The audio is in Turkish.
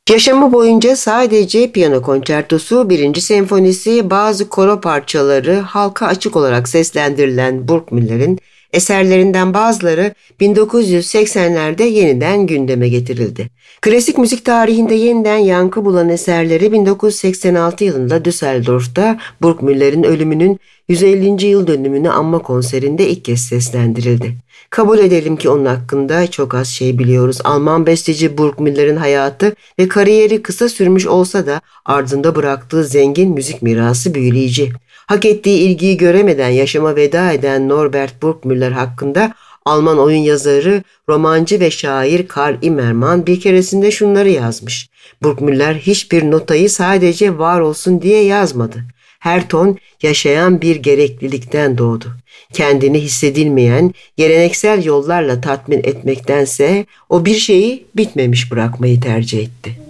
Yaşamı boyunca sadece piyano konçertosu, birinci senfonisi, bazı koro parçaları halka açık olarak seslendirilen Burkmüller'in eserlerinden bazıları 1980'lerde yeniden gündeme getirildi. Klasik müzik tarihinde yeniden yankı bulan eserleri 1986 yılında Düsseldorf'ta Burkmüller'in ölümünün 150. yıl dönümünü anma konserinde ilk kez seslendirildi. Kabul edelim ki onun hakkında çok az şey biliyoruz. Alman besteci Burgmüller'in hayatı ve kariyeri kısa sürmüş olsa da ardında bıraktığı zengin müzik mirası büyüleyici. Hak ettiği ilgiyi göremeden yaşama veda eden Norbert Burgmüller hakkında Alman oyun yazarı, romancı ve şair Karl Immermann bir keresinde şunları yazmış. Burgmüller hiçbir notayı sadece var olsun diye yazmadı. Her ton yaşayan bir gereklilikten doğdu. Kendini hissedilmeyen, geleneksel yollarla tatmin etmektense o bir şeyi bitmemiş bırakmayı tercih etti.